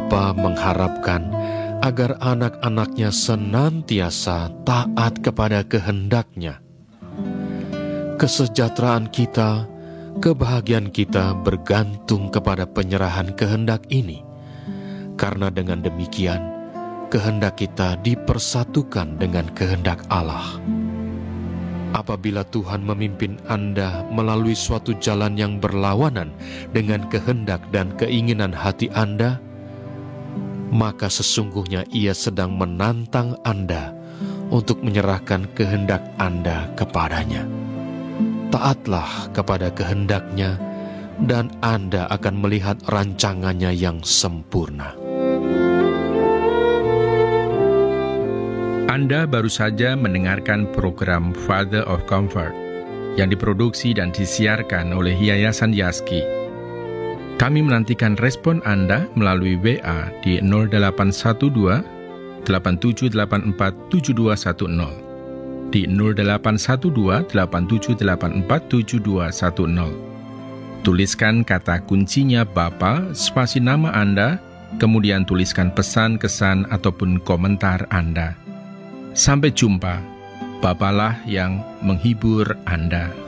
Bapa mengharapkan agar anak-anaknya senantiasa taat kepada kehendak-Nya. Kesejahteraan kita, kebahagiaan kita bergantung kepada penyerahan kehendak ini. Karena dengan demikian, kehendak kita dipersatukan dengan kehendak Allah. Apabila Tuhan memimpin Anda melalui suatu jalan yang berlawanan dengan kehendak dan keinginan hati Anda, maka sesungguhnya Ia sedang menantang Anda untuk menyerahkan kehendak Anda kepadanya. Taatlah kepada kehendak-Nya, dan Anda akan melihat rancangannya yang sempurna. Anda baru saja mendengarkan program Father of Comfort yang diproduksi dan disiarkan oleh Yayasan Yaski. Kami menantikan respon Anda melalui WA di 0812 8784 7210, di 0812 8784 7210. Tuliskan kata kuncinya Bapa, spasi nama Anda, kemudian tuliskan pesan, kesan, ataupun komentar Anda. Sampai jumpa, Bapalah yang menghibur Anda.